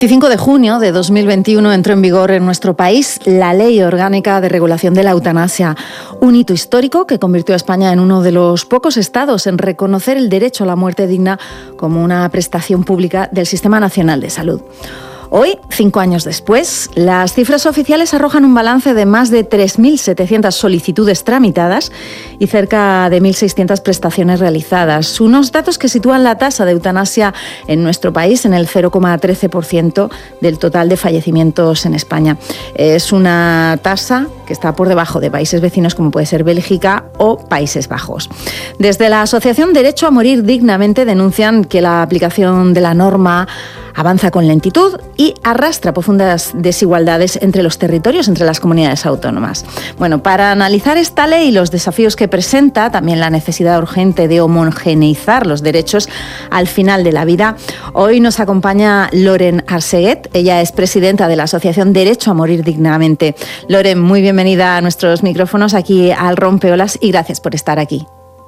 25 de junio de 2021 entró en vigor en nuestro país la Ley Orgánica de Regulación de la Eutanasia, un hito histórico que convirtió a España en uno de los pocos estados en reconocer el derecho a la muerte digna como una prestación pública del Sistema Nacional de Salud. Hoy, 5 años después, las cifras oficiales arrojan un balance de más de 3.700 solicitudes tramitadas y cerca de 1.600 prestaciones realizadas. Unos datos que sitúan la tasa de eutanasia en nuestro país en el 0,13% del total de fallecimientos en España. Es una tasa que está por debajo de países vecinos como puede ser Bélgica o Países Bajos. Desde la Asociación Derecho a Morir Dignamente denuncian que la aplicación de la norma avanza con lentitud y arrastra profundas desigualdades entre los territorios, entre las comunidades autónomas. Bueno, para analizar esta ley y los desafíos que presenta, también la necesidad urgente de homogeneizar los derechos al final de la vida, hoy nos acompaña Loren Arseguet. Ella es presidenta de la Asociación Derecho a Morir Dignamente. Loren, muy bienvenida a nuestros micrófonos aquí al Rompeolas y gracias por estar aquí.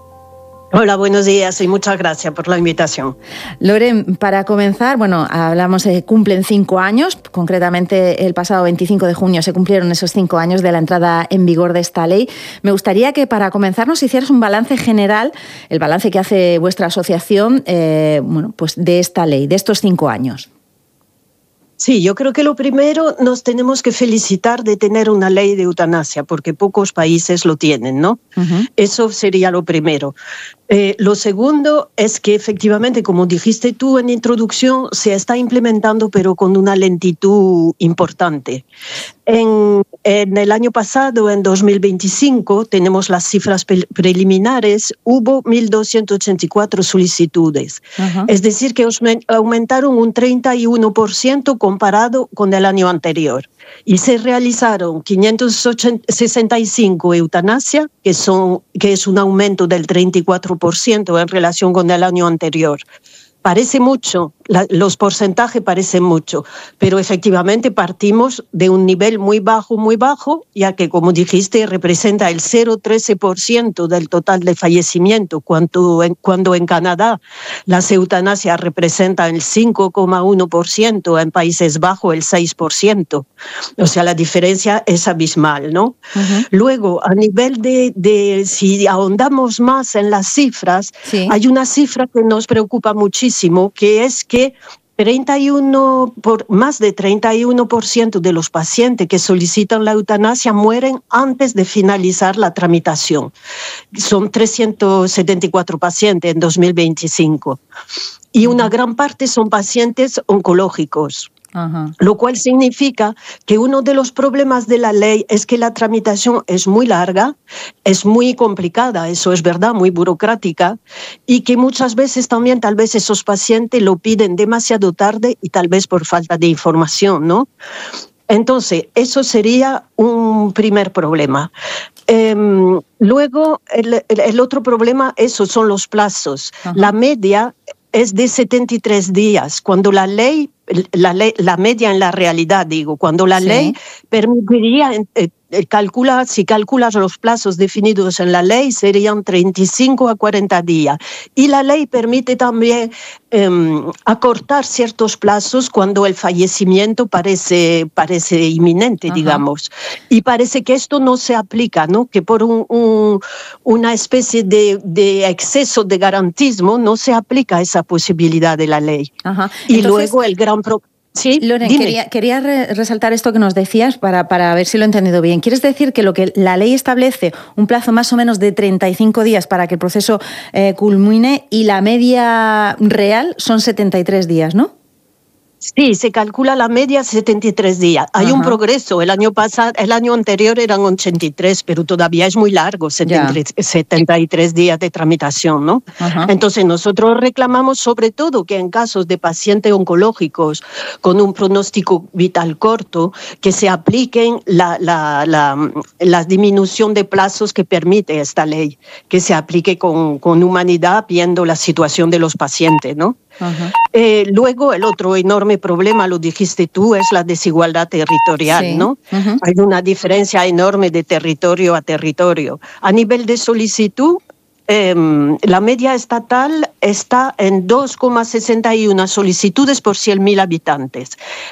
Hola, buenos días y muchas gracias por la invitación. Loren, para comenzar, hablamos, cumplen 5 años, concretamente el pasado 25 de junio se cumplieron esos 5 años de la entrada en vigor de esta ley. Me gustaría que para comenzar nos hicieras un balance general, el balance que hace vuestra asociación de esta ley, de estos 5 años. Sí, yo creo que lo primero nos tenemos que felicitar de tener una ley de eutanasia, porque pocos países lo tienen, ¿no? Uh-huh. Eso sería lo primero. Lo segundo es que efectivamente, como dijiste tú en introducción, se está implementando, pero con una lentitud importante. En el año pasado, en 2025, tenemos las cifras preliminares, hubo 1.284 solicitudes. Uh-huh. Es decir, que aumentaron un 31% comparado con el año anterior. Y se realizaron 565 eutanasias, que es un aumento del 34% en relación con el año anterior. Parece mucho, los porcentajes parecen mucho, pero efectivamente partimos de un nivel muy bajo, ya que, como dijiste, representa el 0,13% del total de fallecimientos, cuando en Canadá las eutanasias representan el 5,1%, en Países Bajos el 6%. O sea, la diferencia es abismal, ¿no? Uh-huh. Luego, a nivel de si ahondamos más en las cifras, sí, hay una cifra que nos preocupa muchísimo, que es que más de 31% de los pacientes que solicitan la eutanasia mueren antes de finalizar la tramitación. Son 374 pacientes en 2025. Y una gran parte son pacientes oncológicos. Uh-huh. Lo cual significa que uno de los problemas de la ley es que la tramitación es muy larga, es muy complicada, eso es verdad, muy burocrática, y que muchas veces también tal vez esos pacientes lo piden demasiado tarde y tal vez por falta de información, ¿no? Entonces, eso sería un primer problema. Luego, el otro problema, esos son los plazos. Uh-huh. La media es de 73 días, cuando la media en la realidad, cuando la ley permitiría, si calculas los plazos definidos en la ley, serían 35 a 40 días. Y la ley permite también acortar ciertos plazos cuando el fallecimiento parece inminente, uh-huh, digamos. Y parece que esto no se aplica, ¿no? Que por una especie de exceso de garantismo no se aplica esa posibilidad de la ley. Uh-huh. Y entonces, luego el gran problema. Sí, Loren, quería resaltar esto que nos decías para ver si lo he entendido bien. ¿Quieres decir que lo que la ley establece un plazo más o menos de 35 días para que el proceso culmine y la media real son 73 días, ¿no? Sí, se calcula la media 73 días. Hay un progreso. El año anterior eran 83, pero todavía es muy largo, 73 días de tramitación, ¿no? Uh-huh. Entonces nosotros reclamamos sobre todo que en casos de pacientes oncológicos con un pronóstico vital corto, que se apliquen la disminución de plazos que permite esta ley, que se aplique con humanidad viendo la situación de los pacientes, ¿no? Uh-huh. Luego, el otro enorme problema, lo dijiste tú, es la desigualdad territorial, sí, ¿no? Uh-huh. Hay una diferencia enorme de territorio a territorio. A nivel de solicitud, la media estatal está en 2,61 solicitudes por 100.000 habitantes.